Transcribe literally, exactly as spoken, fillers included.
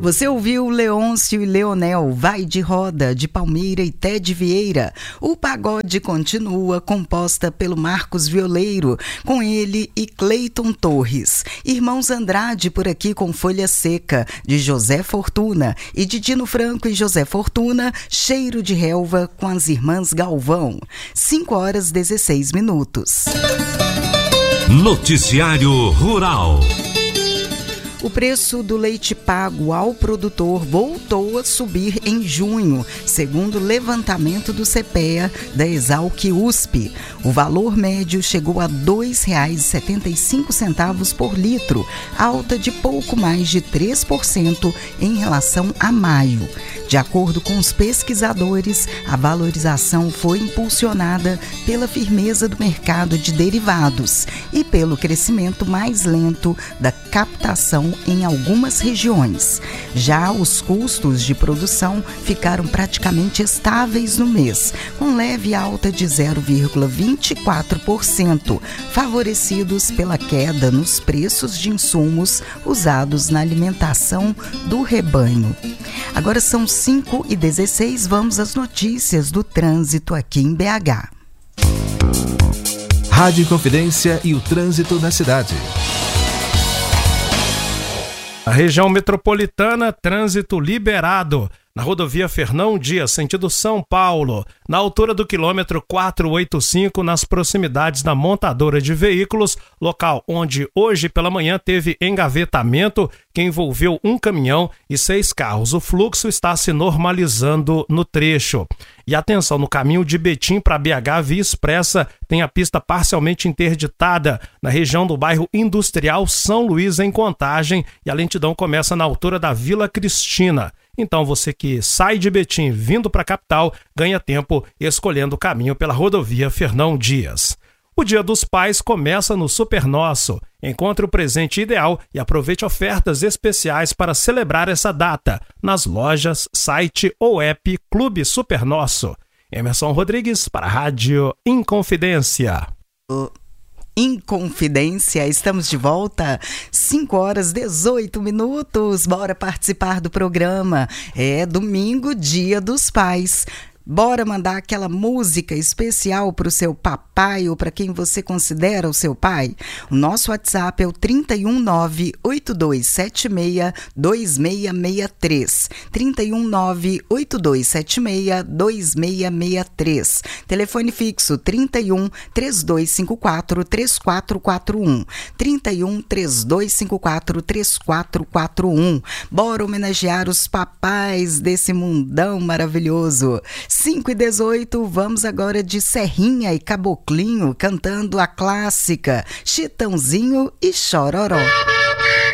Você ouviu Leôncio e Leonel, Vai de Roda, de Palmeira e Ted Vieira. O Pagode continua, composta pelo Marcos Violeiro, com ele e Cleiton Torres. Irmãos Andrade por aqui com Folha Seca, de José Fortuna. E de Dino Franco e José Fortuna, Cheiro de Relva, com as Irmãs Galvão. cinco horas e dezesseis minutos. Noticiário Rural. O preço do leite pago ao produtor voltou a subir em junho, segundo o levantamento do CEPEA da Exalc U S P. O valor médio chegou a dois reais e setenta e cinco centavos por litro, alta de pouco mais de três por cento em relação a maio. De acordo com os pesquisadores, a valorização foi impulsionada pela firmeza do mercado de derivados e pelo crescimento mais lento da captação em algumas regiões. Já os custos de produção ficaram praticamente estáveis no mês, com leve alta de zero vírgula vinte e quatro por cento, favorecidos pela queda nos preços de insumos usados na alimentação do rebanho. Agora são cinco e dezesseis, vamos às notícias do trânsito aqui em B H. Rádio Confidência e o trânsito na cidade. Na região metropolitana, trânsito liberado. Na rodovia Fernão Dias, sentido São Paulo, na altura do quilômetro quatrocentos e oitenta e cinco, nas proximidades da montadora de veículos, local onde hoje pela manhã teve engavetamento que envolveu um caminhão e seis carros. O fluxo está se normalizando no trecho. E atenção, no caminho de Betim para B H, via expressa, tem a pista parcialmente interditada na região do bairro Industrial São Luís, em Contagem, e a lentidão começa na altura da Vila Cristina. Então você que sai de Betim vindo para a capital ganha tempo escolhendo o caminho pela rodovia Fernão Dias. O Dia dos Pais começa no Super Nosso. Encontre o presente ideal e aproveite ofertas especiais para celebrar essa data nas lojas, site ou app Clube Super Nosso. Emerson Rodrigues para a Rádio Inconfidência. Uh. Inconfidência, estamos de volta, cinco horas e dezoito minutos, bora participar do programa, é domingo, Dia dos Pais. Bora mandar aquela música especial para o seu papai ou para quem você considera o seu pai? O nosso WhatsApp é o trinta e um, nove oito dois sete seis, dois seis seis três. trinta e um, nove oito dois sete seis, dois seis seis três. Telefone fixo trinta e um, três dois cinco quatro, três quatro quatro um. trinta e um, três dois cinco quatro, três quatro quatro um. Bora homenagear os papais desse mundão maravilhoso. cinco e dezoito, vamos agora de Serrinha e Caboclinho cantando a clássica Chitãozinho e Chororó.